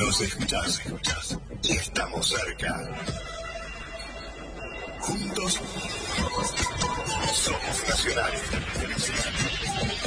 Nos escuchás y estamos cerca. Juntos somos nacionales.